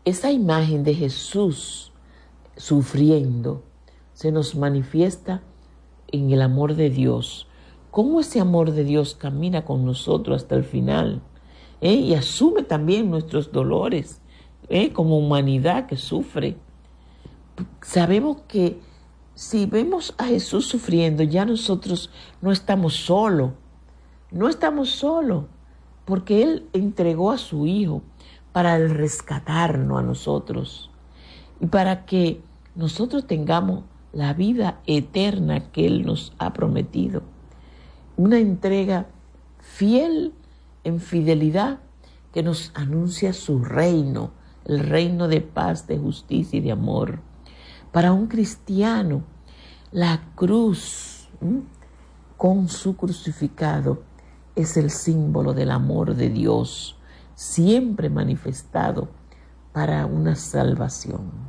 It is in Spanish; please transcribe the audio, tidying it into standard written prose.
esa imagen de Jesús sufriendo se nos manifiesta en el amor de Dios. Cómo ese amor de Dios camina con nosotros hasta el final, y asume también nuestros dolores, como humanidad que sufre. Sabemos que si vemos a Jesús sufriendo, ya nosotros no estamos solos. No estamos solos, porque Él entregó a su Hijo para rescatarnos a nosotros y para que nosotros tengamos la vida eterna que Él nos ha prometido. Una entrega fiel en fidelidad que nos anuncia su reino, el reino de paz, de justicia y de amor. Para un cristiano, la cruz con su crucificado es el símbolo del amor de Dios, siempre manifestado para una salvación.